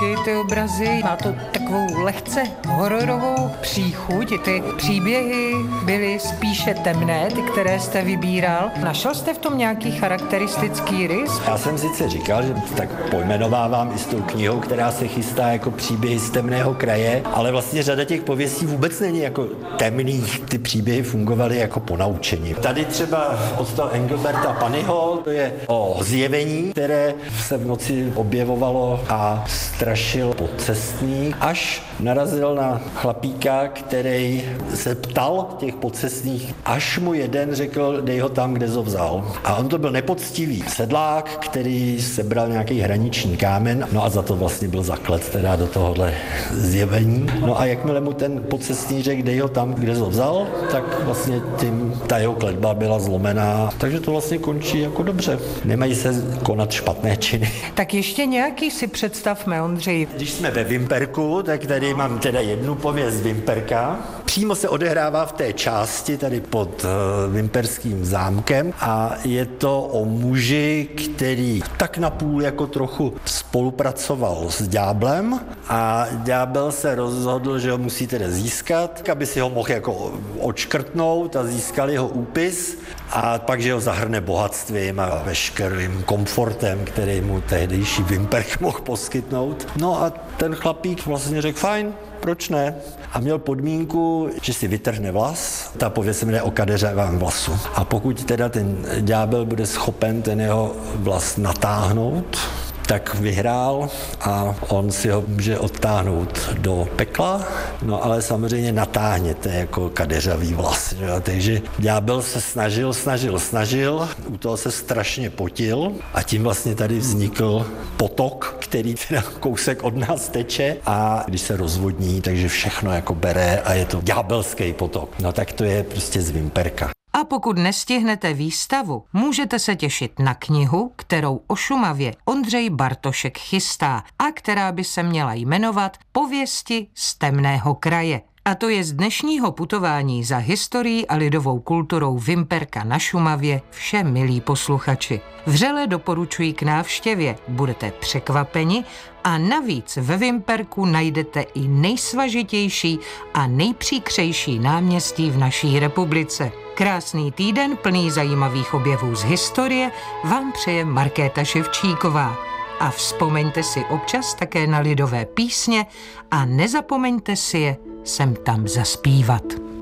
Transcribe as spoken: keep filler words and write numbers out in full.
hezky ty obrazy, má to takovou lehce hororovou příchuť. Ty příběhy byly spíše temné, ty, které jste vybíral. Našel jste v tom nějaký charakteristický rys? Já jsem sice říkal, že tak pojmenovávám i s tou knihou, která se chystá jako příběhy z temného kraje, ale vlastně řada těch pověstí vůbec není jako temných. Ty příběhy fungovaly jako ponaučení. Tady třeba od toho Engelberta Panyho, to je o zjevení, které se v noci objevovalo a strašil podcestník, až narazil na chlapíka, který se ptal těch podcestních, až mu jeden řekl, dej ho tam, kde ho vzal. A on to byl nepoctivý sedlák, který sebral nějaký hraniční kámen, no a za to vlastně byl zaklet teda do tohohle zjevení. No a jakmile mu ten podcestní řekl, dej ho tam, kde ho vzal, tak vlastně tím ta jeho kletba byla zlomená. Takže to vlastně končí jako dobře. Nemají se konat špatné činy. Tak ještě nějaký si představme, Ondřej. Když jsme ve Vimperku, tak tady mám teda jednu pověst Vimperka. Přímo se odehrává v té části tady pod uh, Vimperským zámkem a je to o muži, který tak napůl jako trochu spolupracoval s ďáblem a ďábel se rozhodl, že ho musí teda získat, aby si ho mohl jako odškrtnout a získal jeho úpis a pak, že ho zahrne bohatstvím a veškerým komfortem, který mu tehdejší Vimperk mohl poskytnout. No a ten chlapík vlastně řekl, fajn, proč ne? A měl podmínku, že si vytrhne vlas. Ta pověst se jmenuje o kadeřevém vlasu. A pokud teda ten ďábel bude schopen ten jeho vlas natáhnout, tak vyhrál a on si ho může odtáhnout do pekla, no ale samozřejmě natáhněte jako kadeřavý vlas. Že? Takže ďábel se snažil, snažil, snažil, u toho se strašně potil a tím vlastně tady vznikl potok, který teda kousek od nás teče a když se rozvodní, takže všechno jako bere a je to ďábelský potok. No tak to je prostě z Vimperka. A pokud nestihnete výstavu, můžete se těšit na knihu, kterou o Šumavě Ondřej Bartošek chystá a která by se měla jmenovat Pověsti z temného kraje. A to je z dnešního putování za historií a lidovou kulturou Vimperka na Šumavě vše, milí posluchači. Vřele doporučuji k návštěvě, budete překvapeni a navíc ve Vimperku najdete i nejsvažitější a nejpříkřejší náměstí v naší republice. Krásný týden plný zajímavých objevů z historie vám přeje Markéta Ševčíková. A vzpomeňte si občas také na lidové písně a nezapomeňte si je sem tam zaspívat.